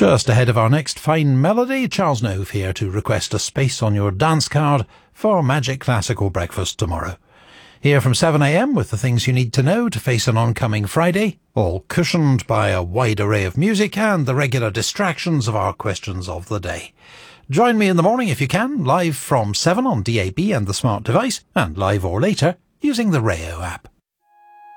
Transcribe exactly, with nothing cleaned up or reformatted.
Just ahead of our next fine melody, Charles Nove here to request a space on your dance card for Magic Classical Breakfast tomorrow. Here from seven a m with the things you need to know to face an oncoming Friday, all cushioned by a wide array of music and the regular distractions of our questions of the day. Join me in the morning if you can, live from seven on D A B and the smart device, and live or later using the Rayo app.